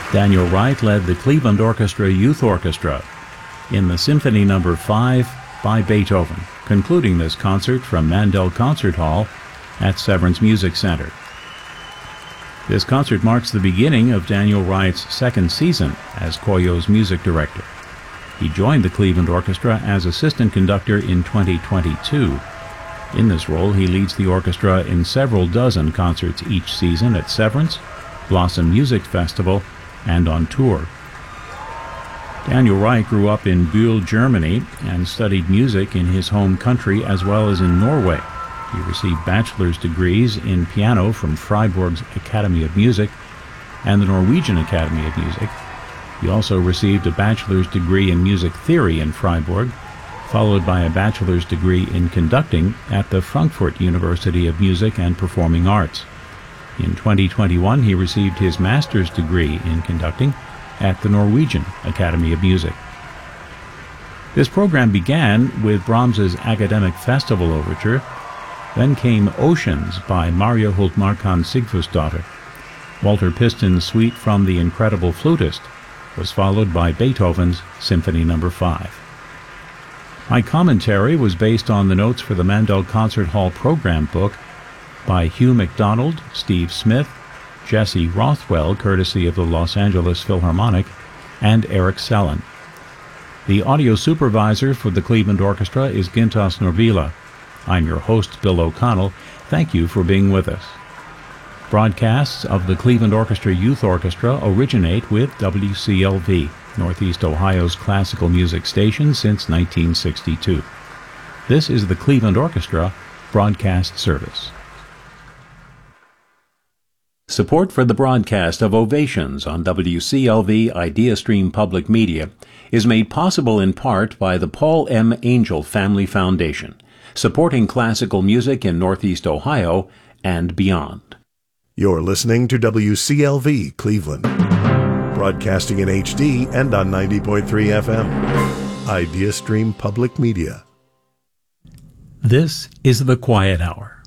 Daniel Wright led the Cleveland Orchestra Youth Orchestra in the Symphony No. 5 by Beethoven, concluding this concert from Mandel Concert Hall at Severance Music Center. This concert marks the beginning of Daniel Wright's second season as Koyo's music director. He joined the Cleveland Orchestra as assistant conductor in 2022. In this role, he leads the orchestra in several dozen concerts each season at Severance, Blossom Music Festival, and on tour. Daniel Wright grew up in Bühl, Germany, and studied music in his home country as well as in Norway. He received bachelor's degrees in piano from Freiburg's Academy of Music and the Norwegian Academy of Music. He also received a bachelor's degree in music theory in Freiburg, followed by a bachelor's degree in conducting at the Frankfurt University of Music and Performing Arts. In 2021, he received his master's degree in conducting at the Norwegian Academy of Music. This program began with Brahms's Academic Festival Overture. Then came Oceans by Maria Hultmarkan Sigfusdottir. Walter Piston's Suite from The Incredible Flutist was followed by Beethoven's Symphony No. 5. My commentary was based on the notes for the Mandel Concert Hall program book by Hugh MacDonald, Steve Smith, Jesse Rothwell, courtesy of the Los Angeles Philharmonic, and Eric Sellen. The audio supervisor for the Cleveland Orchestra is Gintas Norvila. I'm your host, Bill O'Connell. Thank you for being with us. Broadcasts of the Cleveland Orchestra Youth Orchestra originate with WCLV, Northeast Ohio's classical music station since 1962. This is the Cleveland Orchestra Broadcast Service. Support for the broadcast of Ovations on WCLV IdeaStream Public Media is made possible in part by the Paul M. Angel Family Foundation, supporting classical music in Northeast Ohio and beyond. You're listening to WCLV Cleveland, broadcasting in HD and on 90.3 FM. IdeaStream Public Media. This is The Quiet Hour.